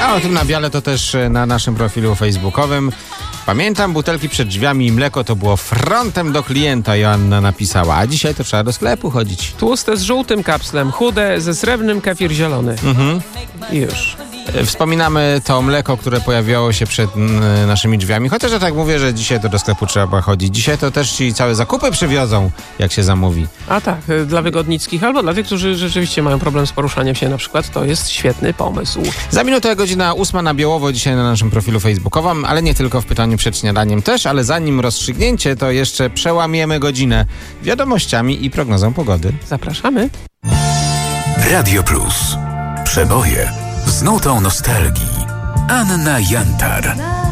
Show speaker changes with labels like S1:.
S1: A o tym nawiale to też na naszym profilu facebookowym. Pamiętam, butelki przed drzwiami i mleko to było frontem do klienta, Joanna napisała. A dzisiaj to trzeba do sklepu chodzić.
S2: Tłuste z żółtym kapslem, chude ze srebrnym, kefir zielony. I już.
S1: Wspominamy to mleko, które pojawiało się przed naszymi drzwiami. Chociaż ja tak mówię, że dzisiaj to do sklepu trzeba chodzić. Dzisiaj to też ci całe zakupy przywiozą, jak się zamówi.
S2: A tak, dla wygodnickich albo dla tych, którzy rzeczywiście mają problem z poruszaniem się na przykład, to jest świetny pomysł.
S1: Za minutę godzina 8 na Białowo dzisiaj na naszym profilu facebookowym, ale nie tylko w pytaniu przed śniadaniem też, ale zanim rozstrzygnięcie, to jeszcze przełamiemy godzinę wiadomościami i prognozą pogody.
S2: Zapraszamy.
S3: Radio Plus. Przeboje z nutą nostalgii. Anna Jantar.